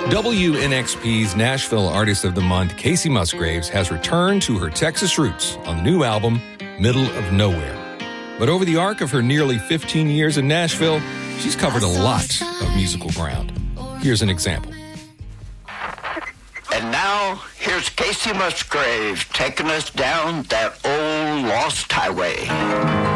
WNXP's Nashville Artist of the Month, Kacey Musgraves, has returned to her Texas roots on the new album, Middle of Nowhere. But over the arc of her nearly 15 years in Nashville, she's covered a lot of musical ground. Here's an example. And now, here's Kacey Musgraves taking us down that old lost highway.